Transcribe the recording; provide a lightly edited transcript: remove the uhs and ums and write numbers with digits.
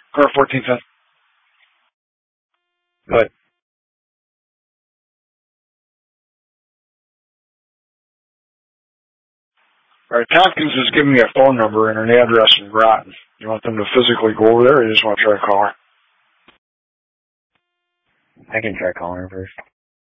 Or 1410. But All right, Tompkins is giving me a phone number and an address in Groton. You want them to physically go over there, or you just want to try to call her? I can try calling her first.